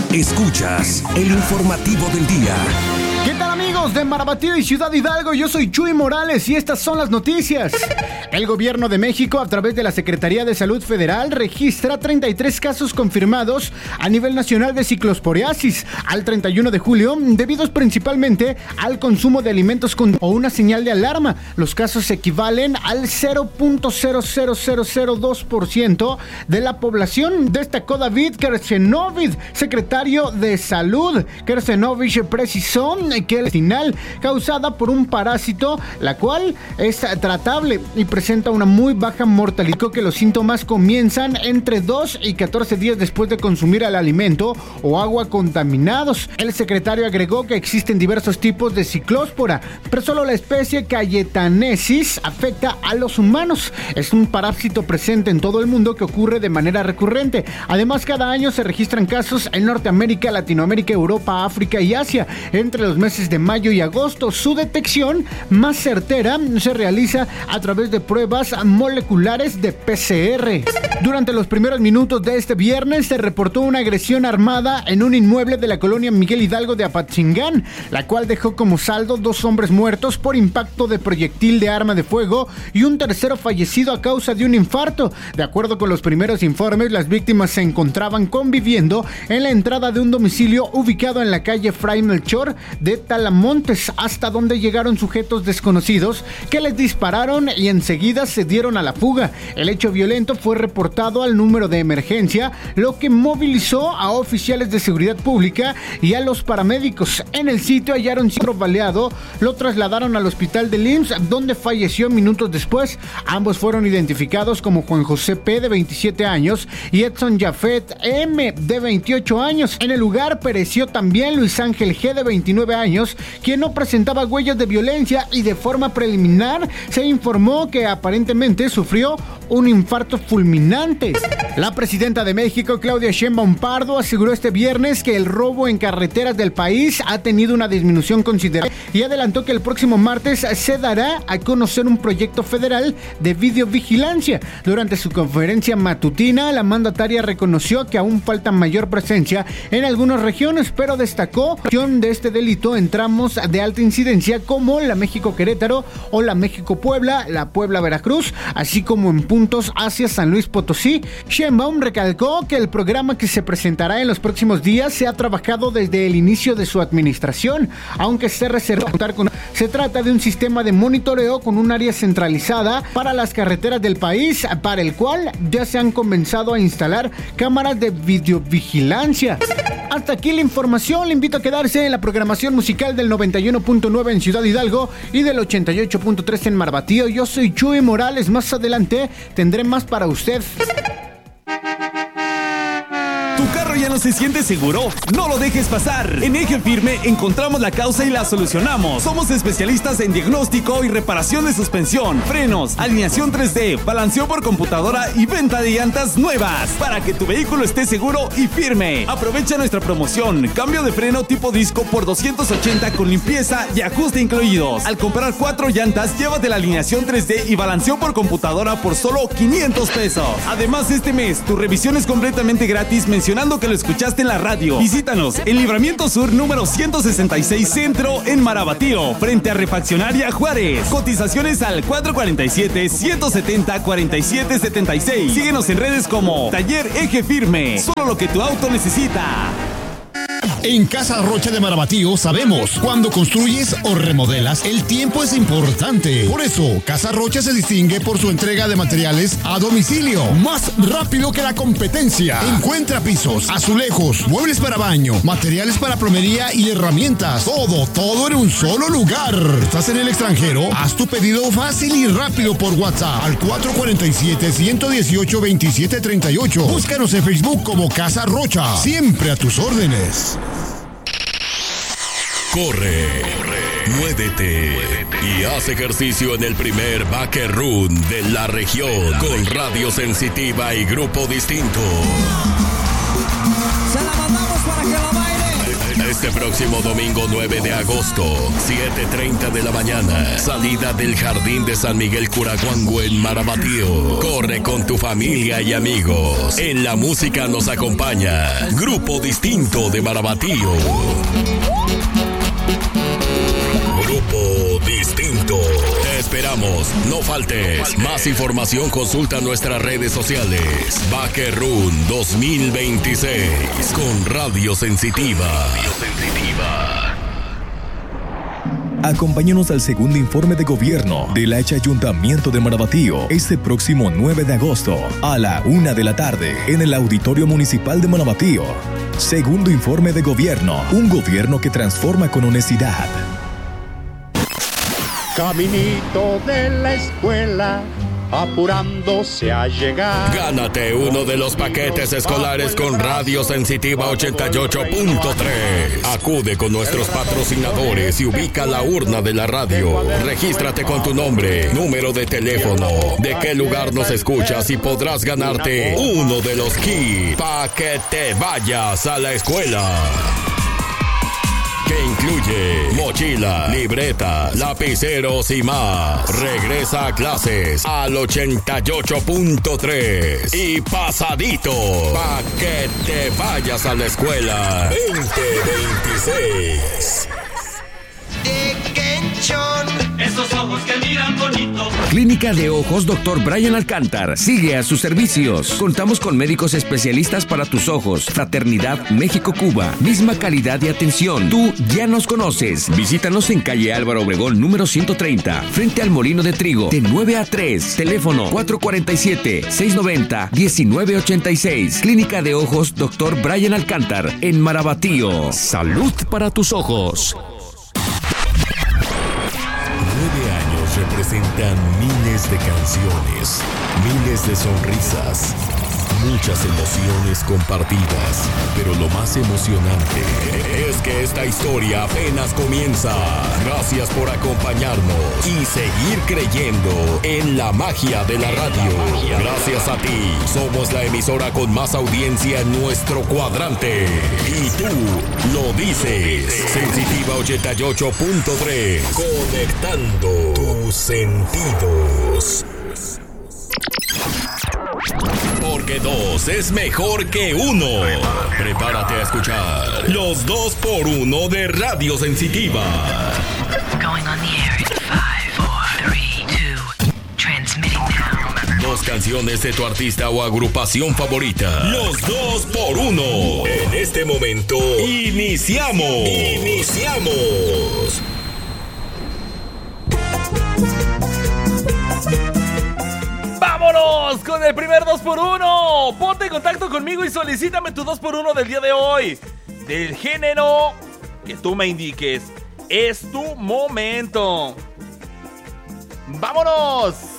Escuchas el informativo del día. ¿Qué tal, amigos de Marabatío y Ciudad Hidalgo? Yo soy Chuy Morales y estas son las noticias. El gobierno de México, a través de la Secretaría de Salud Federal, registra 33 casos confirmados a nivel nacional de ciclosporiasis al 31 de julio, debidos principalmente al consumo de alimentos con o una señal de alarma. Los casos equivalen al 0.00002% de la población, destacó David Kersenovich, secretario de Salud. Kersenovich precisó que es final causada por un parásito, la cual es tratable y presenta una muy baja mortalidad, que los síntomas comienzan entre 2 y 14 días después de consumir el alimento o agua contaminados. El secretario agregó que existen diversos tipos de ciclóspora, pero solo la especie Cayetanesis afecta a los humanos. Es un parásito presente en todo el mundo que ocurre de manera recurrente. Además, cada año se registran casos en Norteamérica, Latinoamérica, Europa, África y Asia. Entre los meses de mayo y agosto, su detección más certera se realiza a través de pruebas moleculares de PCR. Durante los primeros minutos de este viernes se reportó una agresión armada en un inmueble de la colonia Miguel Hidalgo de Apatzingán, la cual dejó como saldo 2 hombres muertos por impacto de proyectil de arma de fuego y un tercero fallecido a causa de un infarto. De acuerdo con los primeros informes, las víctimas se encontraban conviviendo en la entrada de un domicilio ubicado en la calle Fray Melchor de Talamontes, hasta donde llegaron sujetos desconocidos que les dispararon y enseguida se dieron a la fuga. El hecho violento fue reportado al número de emergencia, lo que movilizó a oficiales de seguridad pública y a los paramédicos. En el sitio hallaron un ciclo baleado, lo trasladaron al hospital del IMSS, donde falleció minutos después. Ambos fueron identificados como Juan José P., de 27 años, y Edson Jafet M., de 28 años. En el lugar pereció también Luis Ángel G., de 29 años, quien no presentaba huellas de violencia, y de forma preliminar se informó que aparentemente sufrió un infarto fulminante. La presidenta de México, Claudia Sheinbaum Pardo, aseguró este viernes que el robo en carreteras del país ha tenido una disminución considerable y adelantó que el próximo martes se dará a conocer un proyecto federal de videovigilancia. Durante su conferencia matutina, la mandataria reconoció que aún falta mayor presencia en algunas regiones, pero destacó de este delito en tramos de alta incidencia como la México-Querétaro o la México-Puebla, la Puebla-Veracruz, así como en puntos hacia San Luis Potosí. Sheinbaum recalcó que el programa que se presentará en los próximos días se ha trabajado desde el inicio de su administración, aunque se reserva contar con. Se trata de un sistema de monitoreo con un área centralizada para las carreteras del país, para el cual ya se han comenzado a instalar cámaras de videovigilancia. Hasta aquí la información. Le invito a quedarse en la programación musical del 91.9 en Ciudad Hidalgo y del 88.3 en Marabatío. Yo soy Chuy Morales. Más adelante tendré más para usted. ¿Tu carro ya no se siente seguro? No lo dejes pasar. En Eje Firme encontramos la causa y la solucionamos. Somos especialistas en diagnóstico y reparación de suspensión, frenos, alineación 3D, balanceo por computadora y venta de llantas nuevas para que tu vehículo esté seguro y firme. Aprovecha nuestra promoción: cambio de freno tipo disco por 280 con limpieza y ajuste incluidos. Al comprar 4 llantas, llévate la alineación 3D y balanceo por computadora por solo 500 pesos. Además, este mes tu revisión es completamente gratis mencionando que lo escuchaste en la radio. Visítanos en Libramiento Sur número 166 Centro en Marabatío, frente a Refaccionaria Juárez. Cotizaciones al 447-170-4776. Síguenos en redes como Taller Eje Firme. Solo lo que tu auto necesita. En Casa Rocha de Marabatío sabemos, cuando construyes o remodelas, el tiempo es importante. Por eso, Casa Rocha se distingue por su entrega de materiales a domicilio, más rápido que la competencia. Encuentra pisos, azulejos, muebles para baño, materiales para plomería y herramientas. Todo en un solo lugar. ¿Estás en el extranjero? Haz tu pedido fácil y rápido por WhatsApp al 447-118-2738. Búscanos en Facebook como Casa Rocha. Siempre a tus órdenes. Corre, muévete y haz ejercicio en el primer Backer Run de la región con Radio Sensitiva y Grupo Distinto. Se la mandamos para que la baile. Este Este próximo domingo 9 de agosto, 7:30 de la mañana, salida del Jardín de San Miguel Curaguango en Marabatío. Corre con tu familia y amigos. En la música nos acompaña Grupo Distinto de Marabatío. Grupo Distinto. Te esperamos, no faltes. Más información consulta nuestras redes sociales. Baquerrún 2026 con Radio Sensitiva. Acompáñanos al segundo informe de gobierno del H Ayuntamiento de Marabatío este próximo 9 de agosto a la 1 de la tarde en el Auditorio Municipal de Marabatío. Segundo informe de gobierno, un gobierno que transforma con honestidad. Caminito de la escuela, apurándose a llegar. Gánate uno de los paquetes escolares con Radio Sensitiva 88.3. Acude con nuestros patrocinadores y ubica la urna de la radio. Regístrate con tu nombre, número de teléfono, de qué lugar nos escuchas y podrás ganarte uno de los kits para que te vayas a la escuela. Que incluye mochila, libreta, lapiceros y más. Regresa a clases al 88.3 y pasadito pa' que te vayas a la escuela 2026. Esos ojos que miran bonito. Clínica de Ojos Dr. Brian Alcántar sigue a sus servicios. Contamos con médicos especialistas para tus ojos. Fraternidad México-Cuba. Misma calidad de atención. Tú ya nos conoces. Visítanos en calle Álvaro Obregón, número 130, frente al Molino de Trigo, de 9 a 3. Teléfono 447-690-1986. Clínica de Ojos Dr. Brian Alcántar, en Marabatío. Salud para tus ojos. 9 años representan miles de canciones, miles de sonrisas, muchas emociones compartidas, pero lo más emocionante es que esta historia apenas comienza. Gracias por acompañarnos y seguir creyendo en la magia de la radio. Gracias a ti, somos la emisora con más audiencia en nuestro cuadrante. Y tú lo dices. Sensitiva 88.3, conectando tus sentidos. Porque 2 es mejor que 1. Prepárate a escuchar los 2x1 de Radio Sensitiva. Going on the air in 5, 4, 3, 2. Transmitting now. 2 canciones de tu artista o agrupación favorita. Los 2x1. En este momento, iniciamos. ¡Vámonos con el primer 2x1! Ponte en contacto conmigo y solicítame tu 2x1 del día de hoy. Del género que tú me indiques. Es tu momento. ¡Vámonos!